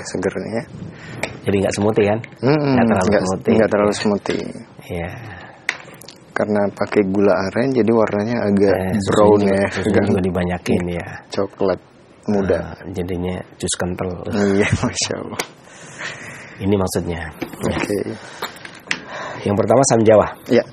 segernya. Jadi nggak smoothie kan? Nggak terlalu smoothie. Iya. Karena pakai gula aren jadi warnanya agak brown ya. Juga dibanyakin ya. Coklat muda. Jadinya jus kental. Iya, Masya Allah. Ini maksudnya. Oke. Yang pertama asam jawa. Ya.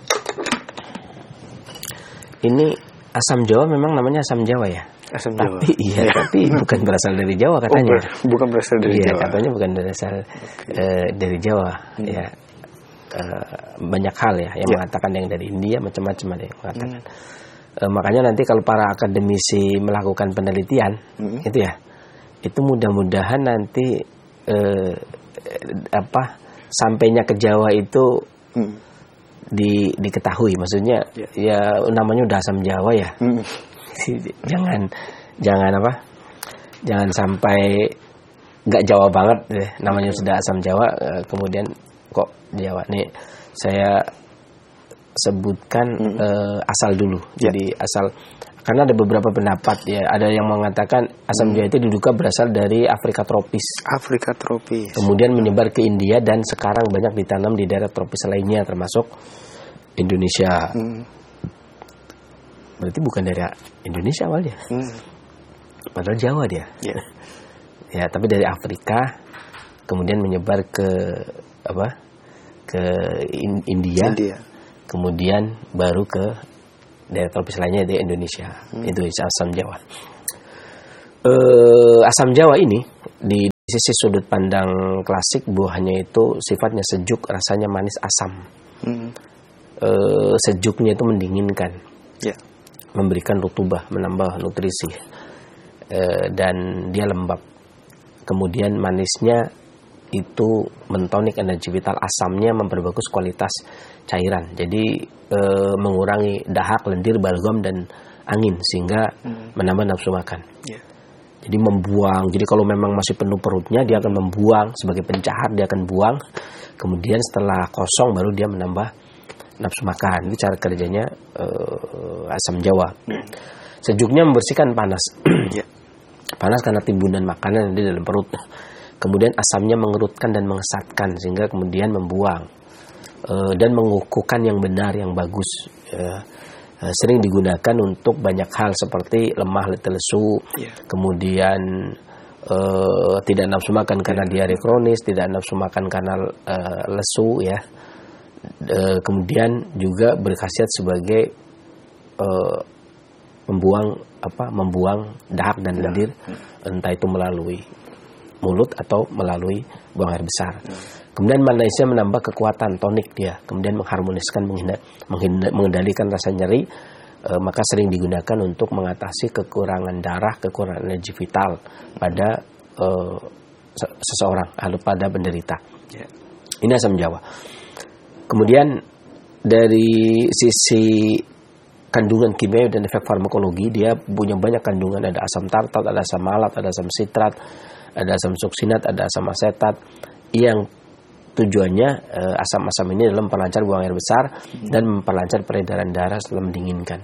Ini asam jawa memang namanya asam jawa ya. Asam jawa. Tapi bukan berasal dari Jawa katanya. Bukan berasal dari Jawa. Katanya bukan berasal dari Jawa. Ya. Banyak hal ya yang mengatakan yang dari India, macam-macam ada yang mengatakan. Makanya nanti kalau para akademisi melakukan penelitian, itu mudah-mudahan nanti sampainya ke Jawa itu diketahui, maksudnya ya namanya udah asam Jawa ya. Jangan sampai nggak Jawa banget deh, namanya sudah asam Jawa, kemudian kok Jawa. Nih saya sebutkan asal dulu. Jadi asal, karena ada beberapa pendapat ya, ada yang mengatakan asam Jawa itu diduga berasal dari Afrika tropis. Afrika tropis. Kemudian menyebar ke India dan sekarang banyak ditanam di daerah tropis lainnya termasuk Indonesia. Berarti bukan dari Indonesia awalnya. Padahal Jawa dia. Ya, tapi dari Afrika kemudian menyebar ke India. Kemudian baru ke daerah tropis lainnya di Indonesia. Itu asam Jawa. Asam Jawa ini di sisi sudut pandang klasik buahnya itu sifatnya sejuk, rasanya manis asam. Sejuknya itu mendinginkan, memberikan rutubah, menambah nutrisi, dan dia lembab. Kemudian manisnya itu mentonik energi vital, asamnya memperbagus kualitas cairan, jadi mengurangi dahak, lendir, balgam dan angin sehingga menambah nafsu makan. Jadi membuang. Jadi kalau memang masih penuh perutnya dia akan membuang sebagai pencahat, dia akan buang. Kemudian setelah kosong baru dia menambah nafsu makan. Itu cara kerjanya asam Jawa. Sejuknya membersihkan panas. Panas karena timbunan makanan di dalam perut. Kemudian asamnya mengerutkan dan mengesatkan sehingga kemudian membuang dan mengukuhkan yang benar, yang bagus. Sering digunakan untuk banyak hal seperti lemah lesu, kemudian tidak nafsu makan karena diare kronis, tidak nafsu makan karena lesu ya. Kemudian juga berkhasiat sebagai membuang dahak dan lendir, entah itu melalui mulut atau melalui buang air besar. Kemudian manisnya menambah kekuatan, tonik dia. Kemudian mengharmoniskan, mengendalikan rasa nyeri, maka sering digunakan untuk mengatasi kekurangan darah, kekurangan energi vital pada seseorang atau pada penderita. Ini asam Jawa. Kemudian dari sisi kandungan kimia dan efek farmakologi, dia punya banyak kandungan. Ada asam tartat, ada asam malat, ada asam sitrat, ada asam suksinat, ada asam asetat, yang tujuannya asam-asam ini dalam memperlancar buang air besar dan memperlancar peredaran darah setelah mendinginkan.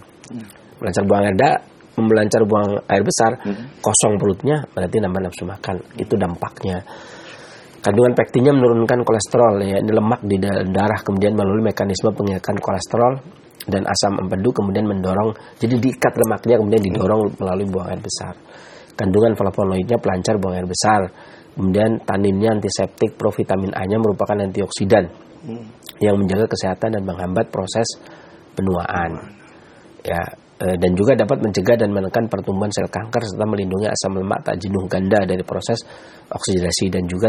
Melancar buang air besar, kosong perutnya, berarti nambah nafsu makan. Itu dampaknya. Kandungan pektinnya menurunkan kolesterol, ya, lemak di dalam darah, kemudian melalui mekanisme pengirikan kolesterol dan asam empedu kemudian mendorong, jadi diikat lemaknya kemudian didorong melalui buang air besar. Kandungan flavonoidnya pelancar buang air besar. Kemudian taninnya antiseptik, provitamin A-nya merupakan antioksidan yang menjaga kesehatan dan menghambat proses penuaan. Ya, dan juga dapat mencegah dan menekan pertumbuhan sel kanker serta melindungi asam lemak tak jenuh ganda dari proses oksidasi, dan juga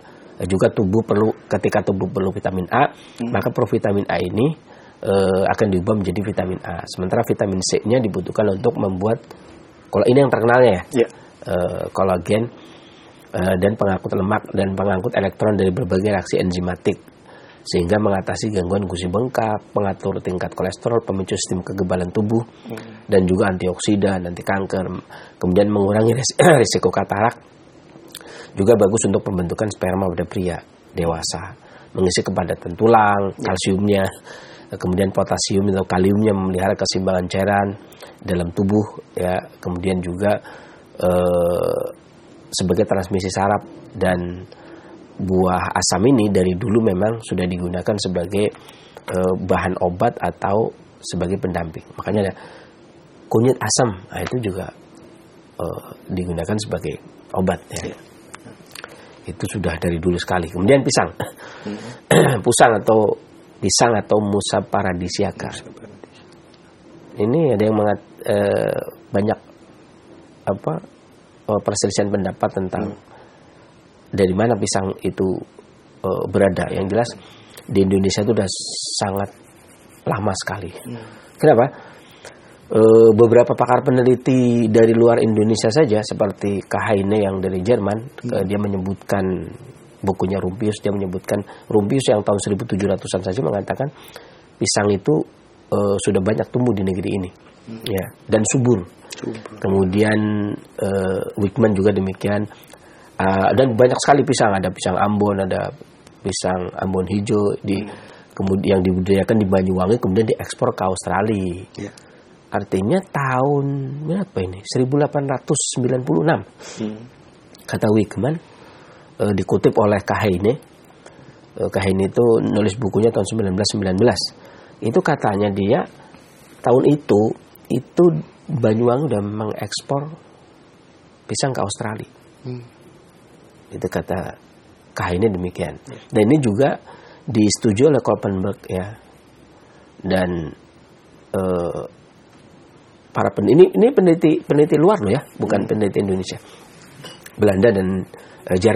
ketika tubuh perlu vitamin A, maka provitamin A ini akan diubah menjadi vitamin A. Sementara vitamin C-nya dibutuhkan untuk membuat, kalau ini yang terkenalnya ya, kolagen dan pengangkut lemak dan pengangkut elektron dari berbagai reaksi enzimatik sehingga mengatasi gangguan gusi bengkak, pengatur tingkat kolesterol, pemicu sistem kekebalan tubuh, dan juga antioksidan, anti kanker, kemudian mengurangi risiko katarak. Juga bagus untuk pembentukan sperma pada pria dewasa, mengisi kepadatan tulang, kalsiumnya, kemudian potasium atau kaliumnya memelihara keseimbangan cairan dalam tubuh ya. Kemudian juga sebagai transmisi saraf, dan buah asam ini dari dulu memang sudah digunakan sebagai bahan obat atau sebagai pendamping. Makanya ada kunyit asam, nah itu juga digunakan sebagai obat ya. Itu sudah dari dulu sekali. Kemudian pisang, pisang atau Musa paradisiaca. Ini ada yang banyak perselisihan pendapat tentang dari mana pisang itu berada. Yang jelas di Indonesia itu sudah sangat lama sekali. Kenapa? Beberapa pakar peneliti dari luar Indonesia saja, seperti Kahaine yang dari Jerman, dia menyebutkan bukunya Rumpius, dia menyebutkan Rumpius yang tahun 1700-an saja mengatakan pisang itu sudah banyak tumbuh di negeri ini, ya, dan subur. Kemudian Wickman juga demikian, dan banyak sekali pisang, ada pisang Ambon, ada pisang Ambon hijau kemudian yang dibudidayakan di Banyuwangi, kemudian diekspor ke Australia. Ya. Artinya tahun berapa ini? 1896. Kata Wickman, dikutip oleh Kahaine. Kahaine itu nulis bukunya tahun 1919. Itu katanya dia tahun itu Banyuwangi udah mengekspor pisang ke Australia. Itu kata Kahaine demikian. Dan ini juga disetujui oleh Koppenberg ya. Dan para ini peneliti luar loh ya, bukan peneliti Indonesia. Belanda dan Jerman